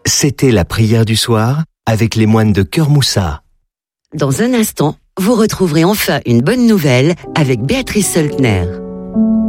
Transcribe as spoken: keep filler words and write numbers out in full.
C'était la prière du soir avec les moines de Cœur Moussa. Dans un instant, vous retrouverez enfin une bonne nouvelle avec Béatrice Soltner.